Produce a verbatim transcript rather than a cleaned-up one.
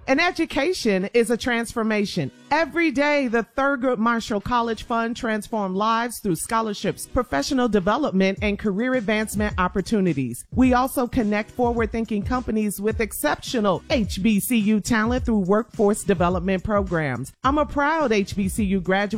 An education is a transformation. Every day, the Thurgood Marshall College Fund transforms lives through scholarships, professional development, and career advancement opportunities. We also connect forward-thinking companies with exceptional H B C U talent through workforce development programs. I'm a proud H B C U graduate